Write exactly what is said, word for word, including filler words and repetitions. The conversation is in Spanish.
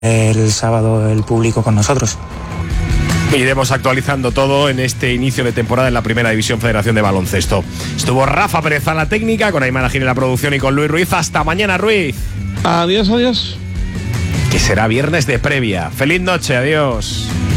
el sábado el público con nosotros. Iremos actualizando todo en este inicio de temporada en la Primera División Federación de Baloncesto. Estuvo Rafa Pérez a la técnica, con Aymar Gil en la producción y con Luis Ruiz. Hasta mañana, Ruiz. Adiós, adiós. Que será viernes de previa. Feliz noche, adiós.